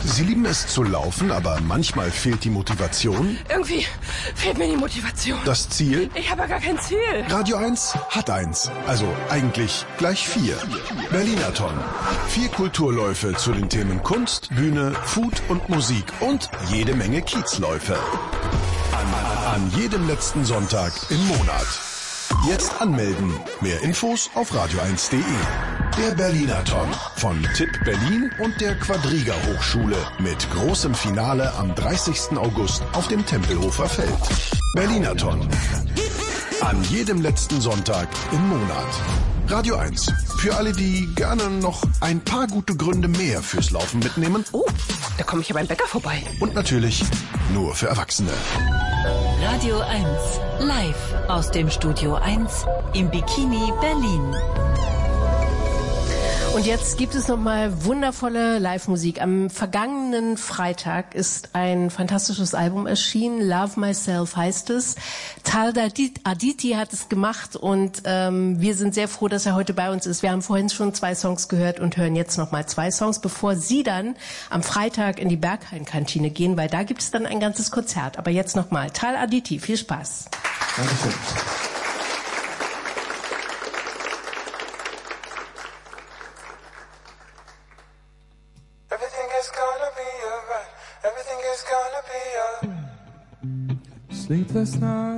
Sie lieben es zu laufen, aber manchmal fehlt die Motivation. Irgendwie fehlt mir die Motivation. Das Ziel? Ich habe ja gar kein Ziel. Radio 1 hat eins. Also eigentlich gleich 4. Berlinathon. 4 Kulturläufe zu den Themen Kunst, Bühne, Food und Musik und jede Menge Kiezläufe. An jedem letzten Sonntag im Monat. Jetzt anmelden. Mehr Infos auf radio1.de. Der Berlinathon von TIP Berlin und der Quadriga Hochschule mit großem Finale am 30. August auf dem Tempelhofer Feld. Berlinathon. An jedem letzten Sonntag im Monat. Radio 1. Für alle, die gerne noch ein paar gute Gründe mehr fürs Laufen mitnehmen. Oh, da komme ich ja beim Bäcker vorbei. Und natürlich nur für Erwachsene. Radio 1, live aus dem Studio 1 im Bikini Berlin. Und jetzt gibt es nochmal wundervolle Live-Musik. Am vergangenen Freitag ist ein fantastisches Album erschienen. Love Myself heißt es. Tal Aditi hat es gemacht und wir sind sehr froh, dass er heute bei uns ist. Wir haben vorhin schon 2 Songs gehört und hören jetzt nochmal 2 Songs, bevor Sie dann am Freitag in die Berghain-Kantine gehen, weil da gibt es dann ein ganzes Konzert. Aber jetzt nochmal Tal Aditi. Viel Spaß. Dankeschön. Sleepless night.